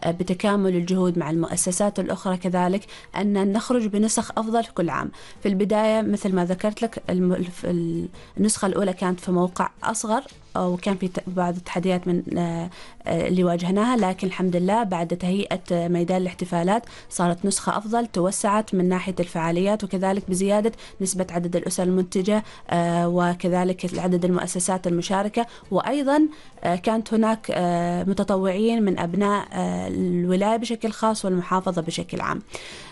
بتكامل الجهود مع المؤسسات الأخرى كذلك أن نخرج بنسخ أفضل كل عام. في البداية مثل ما ذكرت لك النسخة الأولى كانت في موقع أصغر وكان في بعض التحديات من اللي واجهناها، لكن الحمد لله بعد تهيئة ميدان الاحتفالات صارت نسخة أفضل، توسعت من ناحية الفعاليات وكذلك بزيادة نسبة عدد الأسر المنتجة وكذلك عدد المؤسسات المشاركة. وأيضا كانت هناك متطوعين من أبناء الولاية بشكل خاص والمحافظة بشكل عام.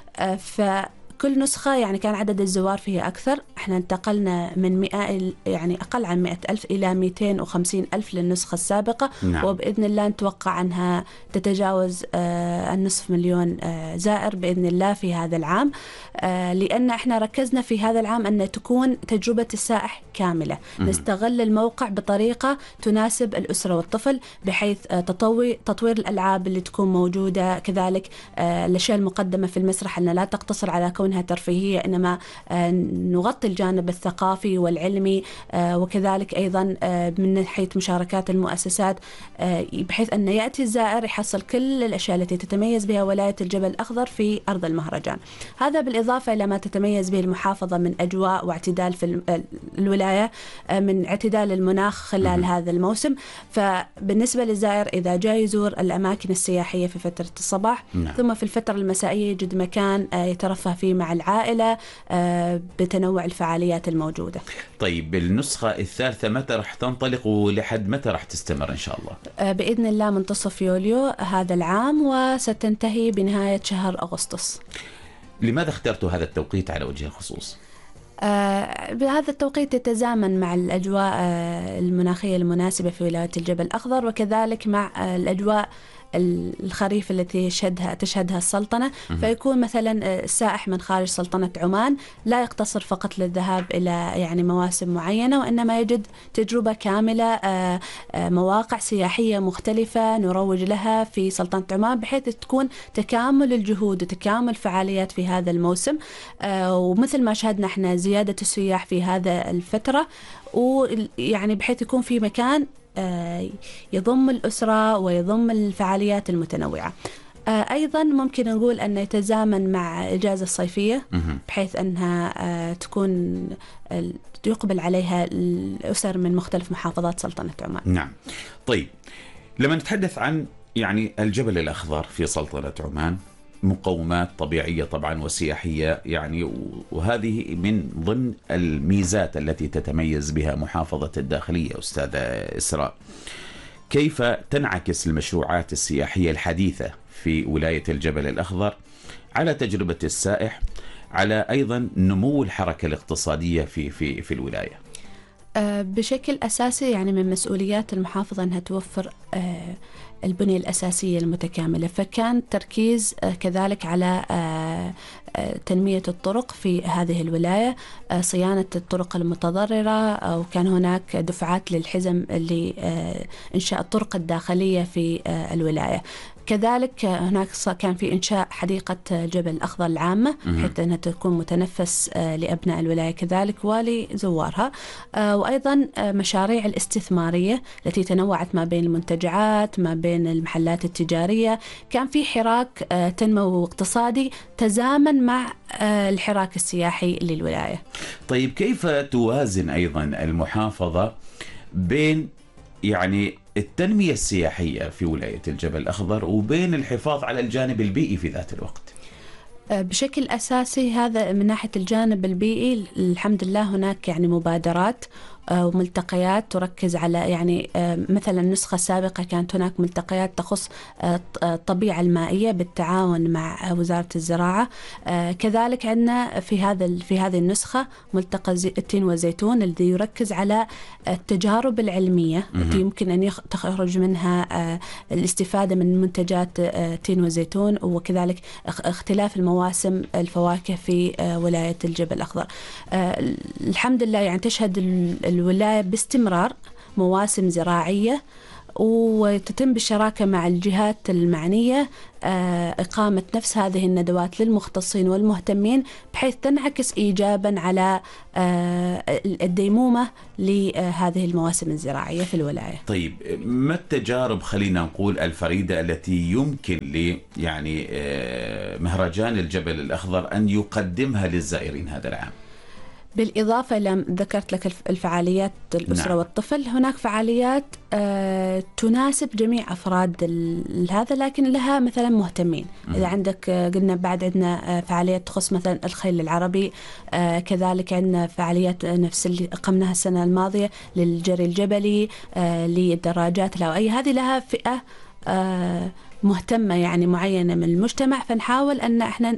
كل نسخة يعني كان عدد الزوار فيها أكثر. احنا انتقلنا من 100 يعني أقل عن 100,000 إلى 250,000 للنسخة السابقة. نعم. وبإذن الله نتوقع أنها تتجاوز النصف مليون زائر بإذن الله في هذا العام، لأن احنا ركزنا في هذا العام أن تكون تجربة السائح كاملة. نستغل الموقع بطريقة تناسب الأسرة والطفل، بحيث تطوير الألعاب اللي تكون موجودة، كذلك الأشياء المقدمة في المسرح أن لا تقتصر على كونها ترفيهية، إنما نغطي الجانب الثقافي والعلمي، وكذلك أيضا من ناحية مشاركات المؤسسات، بحيث أن يأتي الزائر يحصل كل الأشياء التي تتميز بها ولاية الجبل الأخضر في أرض المهرجان. هذا بالإضافة إلى ما تتميز به المحافظة من أجواء واعتدال في الولاية، من اعتدال المناخ خلال هذا الموسم. فبالنسبة للزائر إذا جاء يزور الأماكن السياحية في فترة الصباح ثم في الفترة المسائية يجد مكان يترفه فيه مع العائلة بتنوع الفعاليات الموجودة. طيب النسخة الثالثة متى راح تنطلق ولحد متى راح تستمر إن شاء الله؟ بإذن الله منتصف يوليو هذا العام وستنتهي بنهاية شهر أغسطس. لماذا اخترتوا هذا التوقيت على وجه الخصوص؟ بهذا التوقيت يتزامن مع الأجواء المناخية المناسبة في ولاية الجبل الأخضر، وكذلك مع الأجواء الخريف التي تشهدها السلطنة. فيكون مثلا السائح من خارج سلطنة عمان لا يقتصر فقط للذهاب إلى يعني مواسم معينة، وإنما يجد تجربة كاملة، مواقع سياحية مختلفة نروج لها في سلطنة عمان، بحيث تكون تكامل الجهود وتكامل فعاليات في هذا الموسم. ومثل ما شاهدنا احنا زيادة السياح في هذا الفترة، ويعني بحيث يكون في مكان يضم الأسرة ويضم الفعاليات المتنوعة. أيضا ممكن نقول أن يتزامن مع الإجازة الصيفية، بحيث أنها تكون يقبل عليها الأسر من مختلف محافظات سلطنة عمان. نعم. طيب لما نتحدث عن يعني الجبل الأخضر في سلطنة عمان، مقومات طبيعية طبعا وسياحية يعني، وهذه من ضمن الميزات التي تتميز بها محافظة الداخلية أستاذة إسراء. كيف تنعكس المشروعات السياحية الحديثة في ولاية الجبل الأخضر على تجربة السائح، على أيضا نمو الحركة الاقتصادية في الولاية؟ بشكل أساسي يعني من مسؤوليات المحافظة أنها توفر البنية الأساسية المتكاملة، فكان تركيز كذلك على تنمية الطرق في هذه الولاية، صيانة الطرق المتضررة، وكان هناك دفعات للحزم لإنشاء الطرق الداخلية في الولاية. كذلك هناك كان في إنشاء حديقة جبل الأخضر العامة، حتى أنها تكون متنفس لأبناء الولاية كذلك ولزوارها. وأيضا مشاريع الاستثمارية التي تنوعت ما بين المنتجعات، ما بين المحلات التجارية. كان في حراك تنمو اقتصادي تزامن مع الحراك السياحي للولاية. طيب كيف توازن أيضا المحافظة بين يعني التنمية السياحية في ولاية الجبل الأخضر وبين الحفاظ على الجانب البيئي في ذات الوقت؟ بشكل أساسي هذا من ناحية الجانب البيئي الحمد لله هناك يعني مبادرات وملتقيات تركز على يعني مثلا النسخة السابقة كانت هناك ملتقيات تخص الطبيعة المائية بالتعاون مع وزارة الزراعة. كذلك عندنا في هذه النسخة ملتقى التين والزيتون الذي يركز على التجارب العلمية التي يمكن أن تخرج منها الاستفادة من منتجات التين والزيتون، وكذلك اختلاف المواسم الفواكه في ولاية الجبل الأخضر. الحمد لله يعني تشهد الولاية باستمرار مواسم زراعية وتتم بالشراكة مع الجهات المعنية إقامة نفس هذه الندوات للمختصين والمهتمين بحيث تنعكس إيجابا على الديمومة لهذه المواسم الزراعية في الولاية. طيب، ما التجارب خلينا نقول الفريدة التي يمكن يعني مهرجان الجبل الأخضر أن يقدمها للزائرين هذا العام؟ بالإضافة إلى ذكرت لك الفعاليات الأسرة نعم. والطفل، هناك فعاليات تناسب جميع أفراد هذا، لكن لها مثلا مهتمين. إذا عندك قلنا بعد عندنا فعاليات تخص مثلا الخيل العربي، كذلك عندنا فعاليات نفس اللي قمناها السنة الماضية للجري الجبلي، للدراجات الهوائية. هذه لها فئة مهتمة يعني معينة من المجتمع، فنحاول أن احنا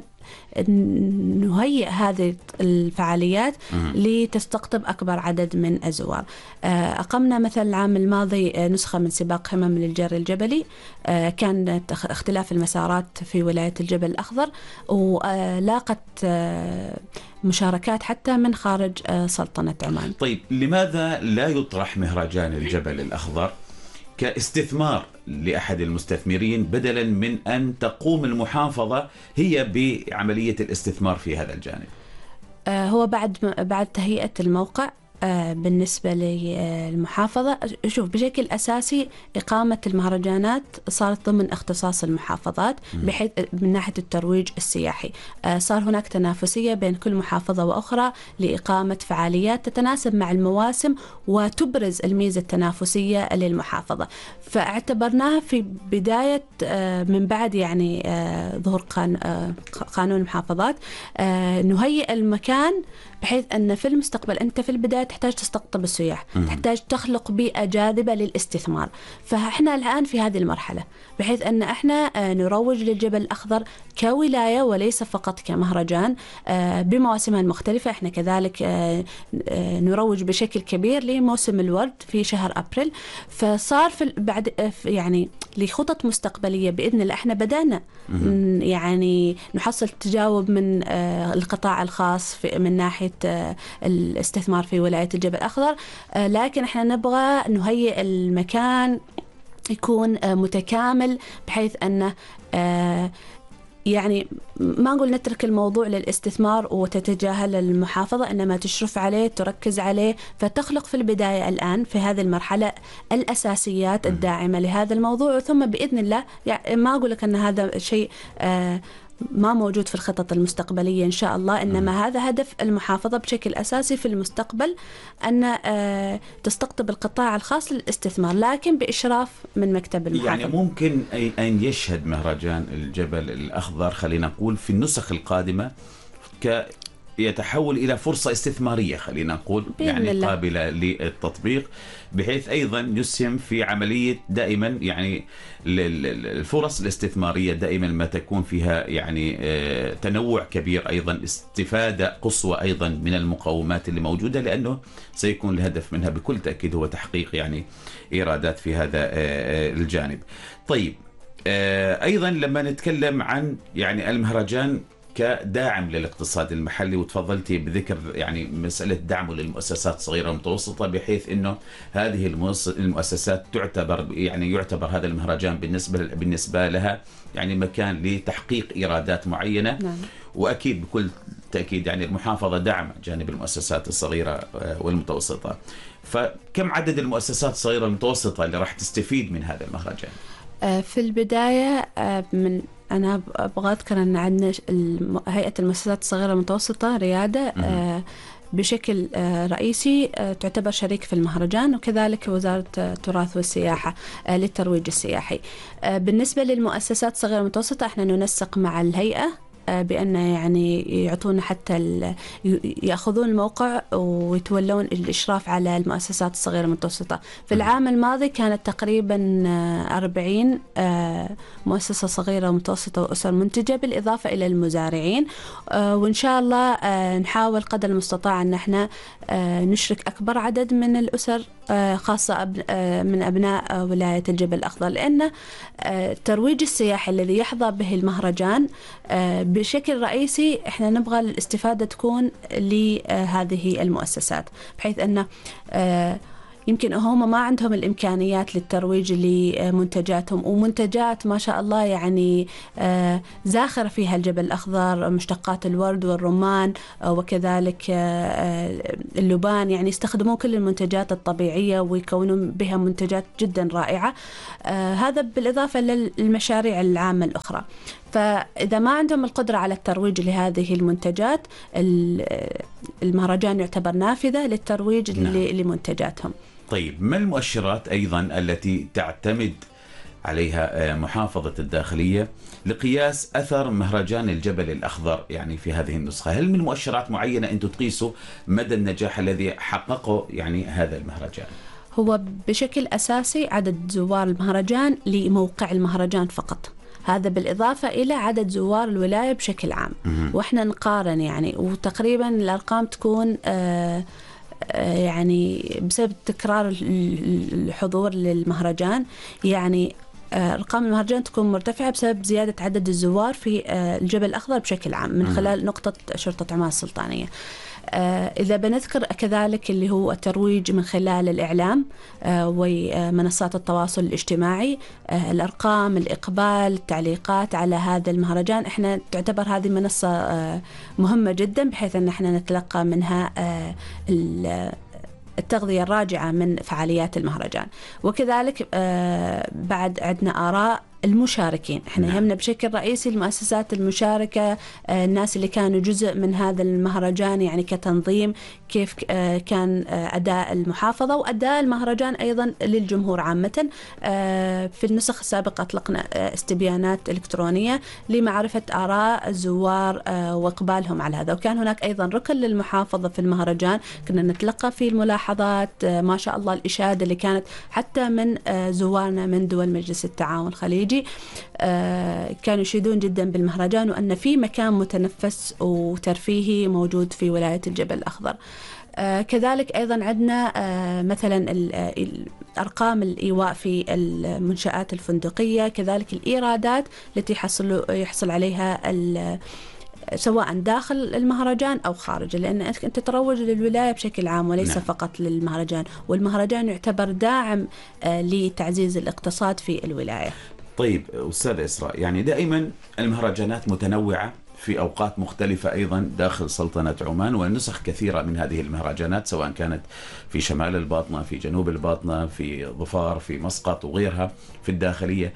نهيئ هذه الفعاليات لتستقطب أكبر عدد من الزوار. أقمنا مثلا العام الماضي نسخة من سباق همم للجري الجبلي، كانت اختلاف المسارات في ولاية الجبل الأخضر، ولاقت مشاركات حتى من خارج سلطنة عمان. طيب، لماذا لا يطرح مهرجان الجبل الأخضر كاستثمار لأحد المستثمرين بدلا من أن تقوم المحافظة هي بعملية الاستثمار في هذا الجانب؟ هو بعد تهيئة الموقع بالنسبة للمحافظة، شوف بشكل أساسي إقامة المهرجانات صارت ضمن اختصاص المحافظات بحيث من ناحية الترويج السياحي. صار هناك تنافسية بين كل محافظة وأخرى لإقامة فعاليات تتناسب مع المواسم وتبرز الميزة التنافسية للمحافظة. فاعتبرناها في بداية من بعد يعني ظهور قانون المحافظات نهيئ المكان بحيث أن في المستقبل أنت في البداية تحتاج تستقطب السياح، تحتاج تخلق بيئة جاذبة للاستثمار. فإحنا الآن في هذه المرحلة بحيث أن إحنا نروج للجبل الأخضر كولاية وليس فقط كمهرجان بمواسمها المختلفة. إحنا كذلك نروج بشكل كبير لموسم الورد في شهر أبريل. فصار بعد يعني لخطط مستقبلية بإذن الله إحنا بدأنا يعني نحصل تجاوب من القطاع الخاص من ناحية الاستثمار في ولاية الجبل الأخضر، لكن احنا نبغى نهيئ المكان يكون متكامل بحيث أنه يعني ما نقول نترك الموضوع للاستثمار وتتجاهل المحافظة، إنما تشرف عليه تركز عليه، فتخلق في البداية الآن في هذه المرحلة الأساسيات الداعمة لهذا الموضوع. ثم بإذن الله يعني ما أقول لك أن هذا شيء ما موجود في الخطط المستقبلية إن شاء الله، إنما هذا هدف المحافظة بشكل أساسي في المستقبل أن تستقطب القطاع الخاص للاستثمار، لكن بإشراف من مكتب المحافظة. يعني ممكن أن يشهد مهرجان الجبل الأخضر خلينا نقول في النسخ القادمة يتحول إلى فرصة استثمارية خلينا نقول يعني الله. قابلة للتطبيق، بحيث أيضا يسهم في عملية دائما يعني الفرص الاستثمارية دائما ما تكون فيها يعني تنوع كبير، أيضا استفادة قصوى أيضا من المقومات اللي موجودة، لأنه سيكون الهدف منها بكل تأكيد هو تحقيق يعني إيرادات في هذا الجانب. طيب، أيضا لما نتكلم عن يعني المهرجان كداعم للاقتصاد المحلي، وتفضلتي بذكر يعني مسألة دعمه للمؤسسات الصغيرة والمتوسطة، بحيث إنه هذه المؤسسات يعتبر هذا المهرجان بالنسبة لها يعني مكان لتحقيق إيرادات معينة. نعم. وأكيد بكل تأكيد يعني المحافظة دعم جانب المؤسسات الصغيرة والمتوسطة. فكم عدد المؤسسات الصغيرة والمتوسطة اللي راح تستفيد من هذا المهرجان؟ في البداية أنا أبغى أذكر أن عندنا هيئة المؤسسات الصغيرة والمتوسطة ريادة بشكل رئيسي تعتبر شريك في المهرجان، وكذلك وزارة التراث والسياحة للترويج السياحي. بالنسبة للمؤسسات الصغيرة والمتوسطة احنا ننسق مع الهيئة بأن يعني يعطون حتى يأخذون الموقع ويتولون الإشراف على المؤسسات الصغيرة والمتوسطة. في العام الماضي كانت تقريبا 40 مؤسسة صغيرة ومتوسطة وأسر منتجة بالإضافة إلى المزارعين، وإن شاء الله نحاول قدر المستطاع أن احنا نشرك أكبر عدد من الأسر خاصة من أبناء ولاية الجبل الأخضر، لأن الترويج السياحي الذي يحظى به المهرجان بشكل رئيسي احنا نبغى الاستفادة تكون لهذه المؤسسات، بحيث أن يمكن هم ما عندهم الإمكانيات للترويج لمنتجاتهم، ومنتجات ما شاء الله يعني زاخرة فيها الجبل الأخضر، مشتقات الورد والرمان وكذلك اللبان، يعني يستخدمون كل المنتجات الطبيعية ويكونون بها منتجات جدا رائعة. هذا بالإضافة للمشاريع العامة الأخرى. فإذا ما عندهم القدرة على الترويج لهذه المنتجات، المهرجان يعتبر نافذة للترويج لمنتجاتهم. طيب، ما المؤشرات أيضا التي تعتمد عليها محافظة الداخلية لقياس أثر مهرجان الجبل الأخضر يعني في هذه النسخة؟ هل من مؤشرات معينة أنتم تقيسوا مدى النجاح الذي حققه يعني هذا المهرجان؟ هو بشكل أساسي عدد زوار المهرجان لموقع المهرجان فقط، هذا بالإضافة إلى عدد زوار الولاية بشكل عام. وإحنا نقارن يعني، وتقريبا الأرقام تكون يعني بسبب تكرار الحضور للمهرجان، يعني أرقام المهرجان تكون مرتفعة بسبب زيادة عدد الزوار في الجبل الأخضر بشكل عام من خلال نقطة شرطة عمان السلطانية. إذا بنذكر كذلك اللي هو الترويج من خلال الإعلام ومنصات التواصل الاجتماعي، الأرقام، الإقبال، التعليقات على هذا المهرجان، إحنا تعتبر هذه منصة مهمة جدا بحيث أن إحنا نتلقى منها التغذية الراجعة من فعاليات المهرجان. وكذلك بعد عندنا آراء المشاركين، احنا يهمنا بشكل رئيسي المؤسسات المشاركة، الناس اللي كانوا جزء من هذا المهرجان، يعني كتنظيم كيف كان أداء المحافظة وأداء المهرجان أيضا للجمهور عامة. في النسخ السابقة أطلقنا استبيانات إلكترونية لمعرفة آراء الزوار وإقبالهم على هذا، وكان هناك أيضا ركن للمحافظة في المهرجان كنا نتلقى فيه الملاحظات، ما شاء الله الإشادة اللي كانت حتى من زوارنا من دول مجلس التعاون الخليجي، كانوا يشيدون جدا بالمهرجان وأن في مكان متنفس وترفيهي موجود في ولاية الجبل الأخضر. كذلك أيضا عندنا مثلا أرقام الإيواء في المنشآت الفندقية، كذلك الإيرادات التي يحصل عليها سواء داخل المهرجان أو خارجه، لأن أنت تروج للولاية بشكل عام وليس فقط للمهرجان، والمهرجان يعتبر داعم لتعزيز الاقتصاد في الولاية. طيب أستاذ إسراء، يعني دائما المهرجانات متنوعة في أوقات مختلفة أيضا داخل سلطنة عمان، ونسخ كثيرة من هذه المهرجانات سواء كانت في شمال الباطنة، في جنوب الباطنة، في ظفار، في مسقط وغيرها في الداخلية،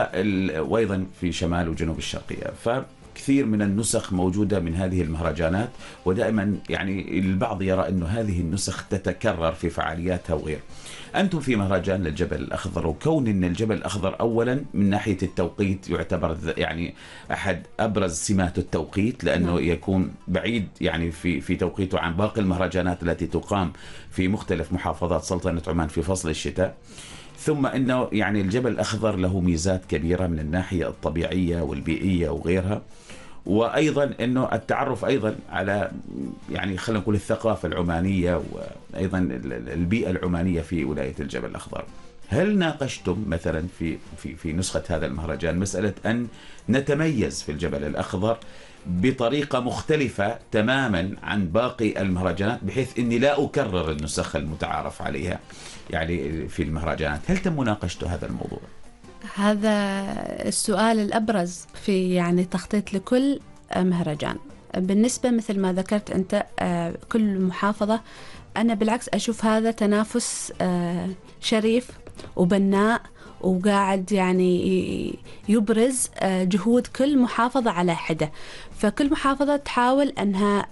وأيضا في شمال وجنوب الشرقية. كثير من النسخ موجودة من هذه المهرجانات، ودائما يعني البعض يرى أنه هذه النسخ تتكرر في فعالياتها وغير. أنتم في مهرجان للجبل الأخضر، وكون أن الجبل الأخضر أولا من ناحية التوقيت يعتبر يعني أحد أبرز سمات التوقيت، لأنه يكون بعيد يعني في توقيته عن باقي المهرجانات التي تقام في مختلف محافظات سلطنة عمان في فصل الشتاء. ثم أنه يعني الجبل الأخضر له ميزات كبيرة من الناحية الطبيعية والبيئية وغيرها، وأيضا أنه التعرف أيضا على يعني خلينا نقول الثقافة العمانية وأيضا البيئة العمانية في ولاية الجبل الأخضر. هل ناقشتم مثلا في نسخة هذا المهرجان مسألة أن نتميز في الجبل الأخضر بطريقة مختلفة تماما عن باقي المهرجانات، بحيث أني لا أكرر النسخ المتعارف عليها يعني في المهرجانات؟ هل تم مناقشة هذا الموضوع؟ هذا السؤال الأبرز في يعني تخطيط لكل مهرجان. بالنسبة مثل ما ذكرت أنت كل محافظة، أنا بالعكس أشوف هذا تنافس شريف وبناء، وقاعد يعني يبرز جهود كل محافظة على حدة. فكل محافظة تحاول أنها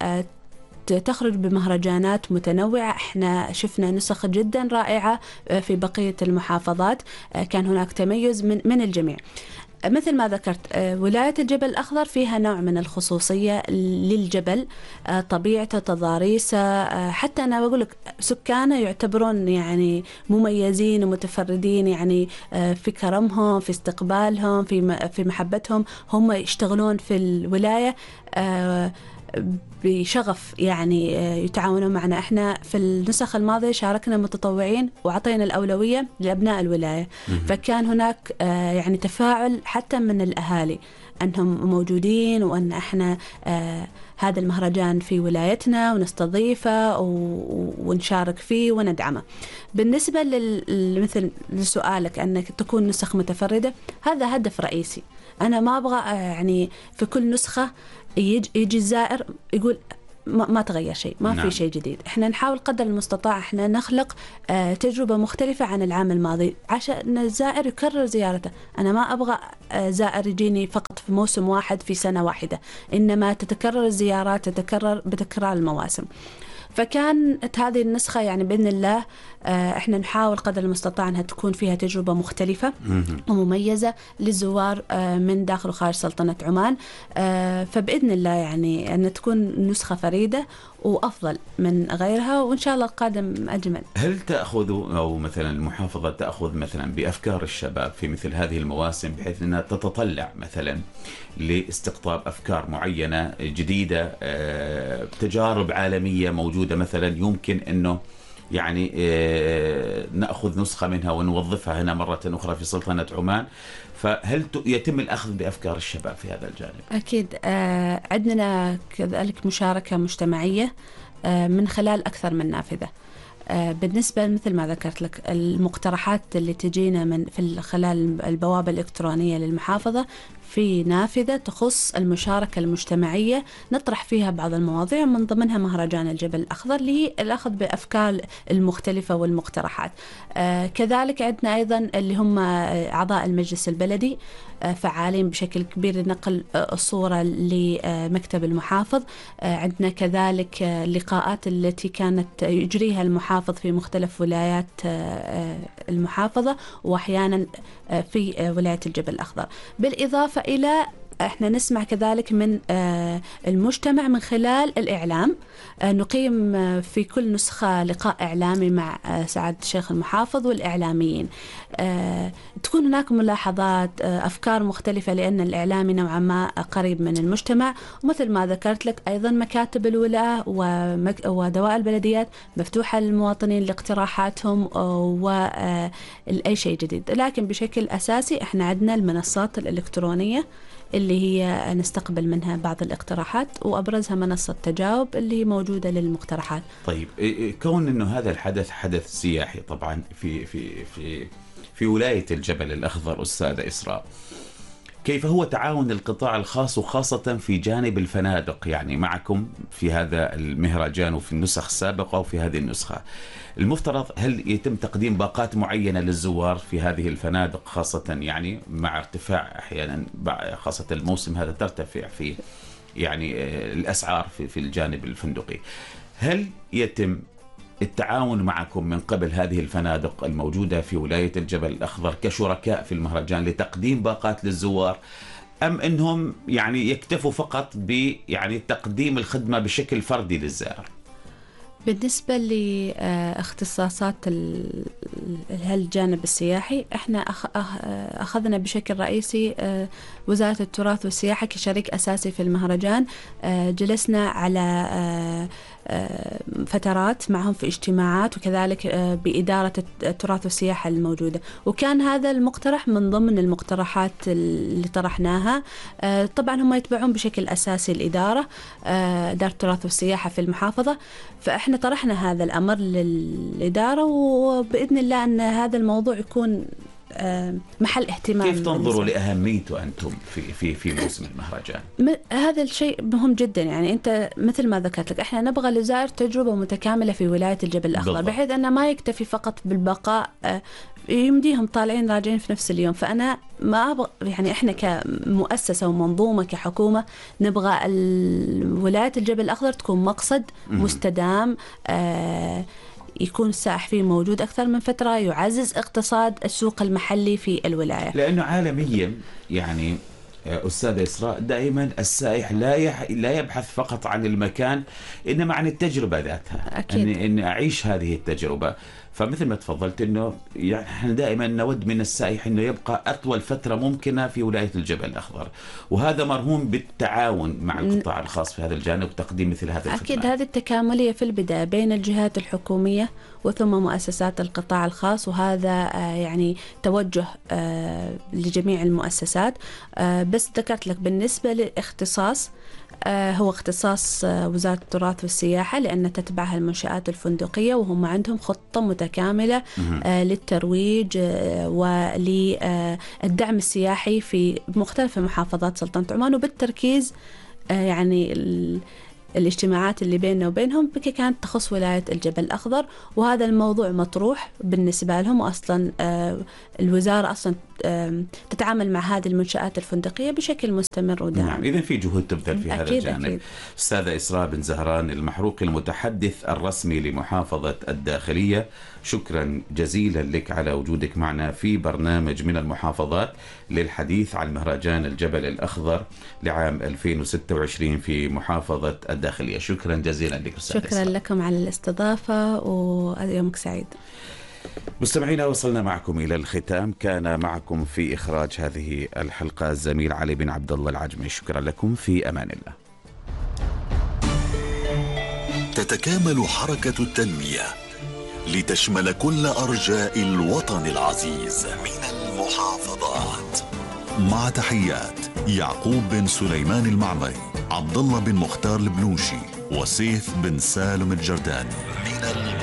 تخرج بمهرجانات متنوعة. احنا شفنا نسخ جدا رائعة في بقية المحافظات، كان هناك تميز من الجميع. مثل ما ذكرت ولاية الجبل الأخضر فيها نوع من الخصوصية للجبل، طبيعته، تضاريسه، حتى أنا بقول لك سكانه يعتبرون يعني مميزين ومتفردين، يعني في كرمهم، في استقبالهم، في محبتهم. هم يشتغلون في الولاية بشغف يعني يتعاونون معنا. احنا في النسخ الماضية شاركنا متطوعين وعطينا الأولوية لأبناء الولاية، فكان هناك يعني تفاعل حتى من الأهالي أنهم موجودين، وأن احنا هذا المهرجان في ولايتنا ونستضيفه ونشارك فيه وندعمه. بالنسبة مثل لسؤالك أنك تكون نسخ متفردة، هذا هدف رئيسي. أنا ما أبغى يعني في كل نسخة يجي الزائر يقول ما تغير شيء، ما في شيء جديد. احنا نحاول قدر المستطاع احنا نخلق تجربة مختلفة عن العام الماضي عشان الزائر يكرر زيارته. انا ما ابغى زائر يجيني فقط في موسم واحد في سنة واحدة، انما تتكرر الزيارات، تتكرر بتكرار المواسم. فكانت هذه النسخة يعني بإذن الله احنا نحاول قدر المستطاع أنها تكون فيها تجربة مختلفة ومميزة للزوار من داخل وخارج سلطنة عمان. فبإذن الله يعني أن تكون نسخة فريدة وأفضل من غيرها، وإن شاء الله القادم أجمل. هل تأخذ أو مثلا المحافظة تأخذ مثلا بأفكار الشباب في مثل هذه المواسم بحيث أنها تتطلع مثلا لاستقطاب أفكار معينة جديدة، تجارب عالمية موجودة مثلا يمكن أنه يعني نأخذ نسخة منها ونوظفها هنا مرة أخرى في سلطنة عمان؟ فهل يتم الأخذ بأفكار الشباب في هذا الجانب؟ أكيد عندنا كذلك مشاركة مجتمعية من خلال أكثر من نافذة. بالنسبة مثل ما ذكرت لك المقترحات اللي تجينا من في خلال البوابة الإلكترونية للمحافظة، في نافذة تخص المشاركة المجتمعية نطرح فيها بعض المواضيع من ضمنها مهرجان الجبل الأخضر اللي هي الأخذ بأفكار المختلفة والمقترحات. كذلك عندنا أيضا اللي هم أعضاء المجلس البلدي فعالين بشكل كبير لنقل الصورة لمكتب المحافظ. عندنا كذلك اللقاءات التي كانت يجريها المحافظ في مختلف ولايات المحافظة وأحيانا في ولاية الجبل الأخضر. بالإضافة إلى احنا نسمع كذلك من المجتمع من خلال الإعلام. نقيم في كل نسخة لقاء إعلامي مع سعادة الشيخ المحافظ والإعلاميين. تكون هناك ملاحظات، أفكار مختلفة، لأن الإعلامي نوعا ما قريب من المجتمع. ومثل ما ذكرت لك أيضا مكاتب الولاة ودوائر البلديات مفتوحة للمواطنين لاقتراحاتهم وأي شيء جديد. لكن بشكل أساسي احنا عندنا المنصات الإلكترونية اللي هي نستقبل منها بعض الاقتراحات، وأبرزها منصة تجاوب اللي هي موجودة للمقترحات. طيب، كون إنه هذا الحدث حدث سياحي طبعا في ولاية الجبل الأخضر، أستاذة إسراء، كيف هو تعاون القطاع الخاص وخاصة في جانب الفنادق يعني معكم في هذا المهرجان وفي النسخ السابقة وفي هذه النسخة؟ المفترض هل يتم تقديم باقات معينة للزوار في هذه الفنادق، خاصة يعني مع ارتفاع أحيانا خاصة الموسم هذا ترتفع في يعني الأسعار في الجانب الفندقي؟ هل يتم التعاون معكم من قبل هذه الفنادق الموجودة في ولاية الجبل الأخضر كشركاء في المهرجان لتقديم باقات للزوار، أم أنهم يعني يكتفوا فقط يعني تقديم الخدمة بشكل فردي للزائر؟ بالنسبة لاختصاصات الجانب السياحي، احنا أخذنا بشكل رئيسي وزارة التراث والسياحة كشريك أساسي في المهرجان. جلسنا على فترات معهم في اجتماعات، وكذلك بإدارة التراث والسياحة الموجودة، وكان هذا المقترح من ضمن المقترحات اللي طرحناها. طبعا هم يتبعون بشكل أساسي الإدارة، إدارة التراث والسياحة في المحافظة، فإحنا طرحنا هذا الأمر للإدارة، وبإذن الله أن هذا الموضوع يكون محل اهتمام. كيف تنظروا لأهميته أنتم في موسم المهرجان؟ هذا الشيء مهم جدا. يعني أنت مثل ما ذكرت لك، إحنا نبغى للزائر تجربة متكاملة في ولاية الجبل الأخضر، بحيث أنه ما يكتفي فقط بالبقاء، يمديهم طالعين راجعين في نفس اليوم. فأنا ما أبغى يعني إحنا كمؤسسة ومنظومة كحكومة نبغى ولاية الجبل الأخضر تكون مقصد مستدام، يكون السائح فيه موجود أكثر من فترة، يعزز اقتصاد السوق المحلي في الولاية. لأنه عالميا يعني أستاذ إسراء دائما السائح لا يبحث فقط عن المكان، إنما عن التجربة ذاتها. أكيد. أن أعيش هذه التجربة. فمثل ما تفضلت انه يعني احنا دائما نود من السائح انه يبقى اطول فتره ممكنه في ولايه الجبل الاخضر، وهذا مرهون بالتعاون مع القطاع الخاص في هذا الجانب وتقديم مثل هذه الخدمات. أكيد هذه التكاملية في البداية بين الجهات الحكومية وثم مؤسسات القطاع الخاص، وهذا يعني توجه لجميع المؤسسات. بس ذكرت لك بالنسبة للاختصاص، هو اختصاص وزارة التراث والسياحة، لأن تتبعها المنشآت الفندقية، وهم عندهم خطة متكاملة للترويج وللدعم السياحي في مختلف محافظات سلطنة عمان، وبالتركيز يعني الاجتماعات اللي بيننا وبينهم كانت تخص ولاية الجبل الأخضر، وهذا الموضوع مطروح بالنسبة لهم. وأصلا الوزارة أصلا تتعامل مع هذه المنشآت الفندقية بشكل مستمر ودائم. نعم، إذن في جهود تبذل في هذا الجانب. أكيد. أستاذة إسراء بن زهران المحروقي المتحدث الرسمي لمحافظة الداخلية، شكرا جزيلا لك على وجودك معنا في برنامج من المحافظات للحديث عن مهرجان الجبل الأخضر لعام 2026 في محافظة الداخلية. شكرا جزيلا لك أستاذة شكرا إسراء. لكم على الاستضافة ويومك سعيد. مستمعينا، وصلنا معكم إلى الختام. كان معكم في إخراج هذه الحلقة الزميل علي بن عبد الله العجمي. شكرا لكم، في أمان الله. تتكامل حركة التنمية لتشمل كل أرجاء الوطن العزيز من المحافظات. مع تحيات يعقوب بن سليمان المعمري، عبد الله بن مختار البنوشي، وسيف بن سالم الجرداني من